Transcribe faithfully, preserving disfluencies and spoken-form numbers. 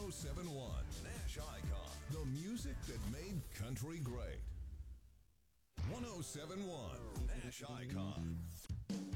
oh seven point one Nash Icon. The music that made country great. one oh seven point one Nash Icon.